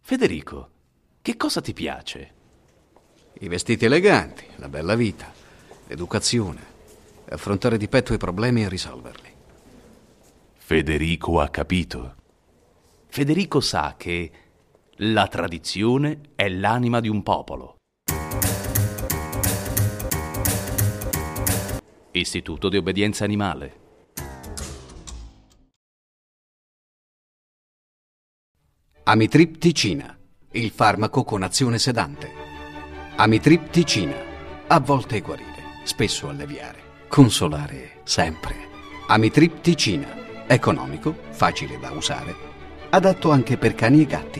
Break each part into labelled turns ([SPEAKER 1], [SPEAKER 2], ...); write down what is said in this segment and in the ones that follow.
[SPEAKER 1] Federico, che cosa ti piace?
[SPEAKER 2] I vestiti eleganti, la bella vita, l'educazione, affrontare di petto i problemi e risolverli.
[SPEAKER 1] Federico ha capito. Federico sa che la tradizione è l'anima di un popolo. Istituto di obbedienza animale.
[SPEAKER 2] Amitripticina, il farmaco con azione sedante. Amitripticina, a volte guarire, spesso alleviare, consolare sempre. Amitripticina, economico, facile da usare, adatto anche per cani e gatti.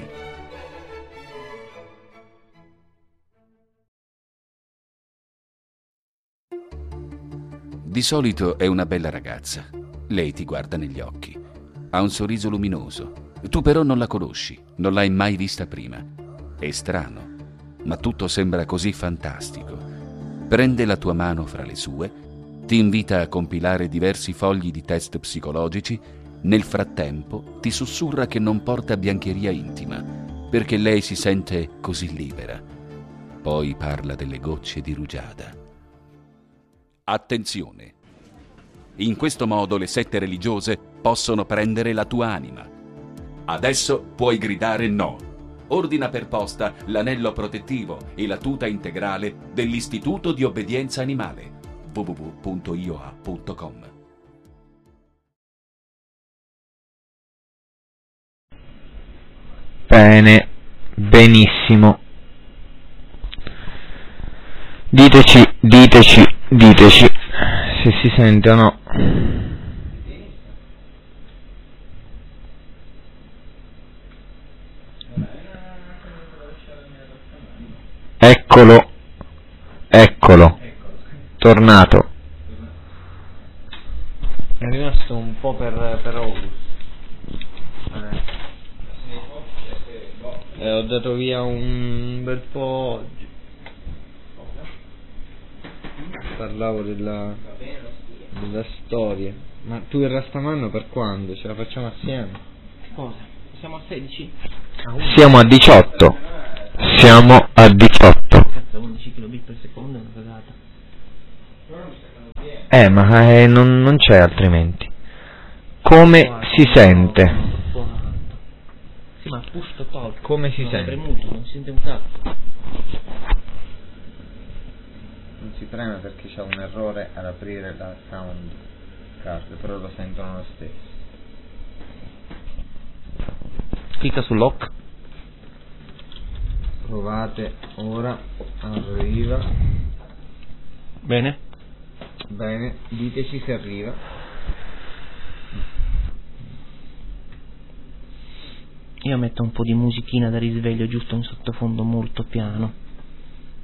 [SPEAKER 3] Di solito è una bella ragazza. Lei ti guarda negli occhi. Ha un sorriso luminoso. Tu però non la conosci, non l'hai mai vista prima. È strano, ma tutto sembra così fantastico. Prende la tua mano fra le sue, ti invita a compilare diversi fogli di test psicologici. Nel frattempo ti sussurra che non porta biancheria intima, perché lei si sente così libera. Poi parla delle gocce di rugiada. Attenzione! In questo modo le sette religiose possono prendere la tua anima. Adesso puoi gridare no. Ordina per posta l'anello protettivo e la tuta integrale dell'Istituto di Obbedienza Animale. www.ioa.com.
[SPEAKER 4] Bene, benissimo. Diteci se si sente o no. Eccolo, tornato. È rimasto un po' per August. Ho dato via un bel po' oggi. Parlavo della storia. Ma tu il Rastamanno per quando? Ce la facciamo assieme?
[SPEAKER 5] Cosa? Siamo a 16?
[SPEAKER 4] Siamo a 18. Siamo a 18.
[SPEAKER 5] Cazzo, 11 kilobit per secondo è una cagata.
[SPEAKER 4] Ma non c'è altrimenti. Come si sente?
[SPEAKER 5] Sì, ma push to talk.
[SPEAKER 4] Come si sente?
[SPEAKER 5] Premuto, non si sente un cazzo.
[SPEAKER 4] Non si preme perché c'è un errore ad aprire la sound card, però lo sentono lo stesso.
[SPEAKER 5] Clicca su lock.
[SPEAKER 4] Provate ora. Arriva.
[SPEAKER 5] Bene.
[SPEAKER 4] Bene, diteci se arriva.
[SPEAKER 5] Io metto un po' di musichina da risveglio, giusto in sottofondo molto piano.